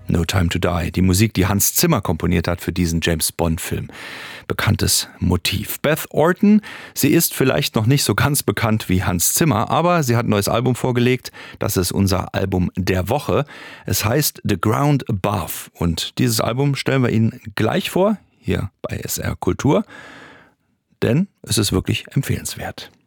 No Time to Die. Die Musik, die Hans Zimmer komponiert hat für diesen James-Bond-Film. Bekanntes Motiv. Beth Orton, sie ist vielleicht noch nicht so ganz bekannt wie Hans Zimmer, aber sie hat ein neues Album vorgelegt. Das ist unser Album der Woche. Es heißt The Ground Above. Und dieses Album stellen wir Ihnen gleich vor, hier bei SR Kultur. Denn es ist wirklich empfehlenswert.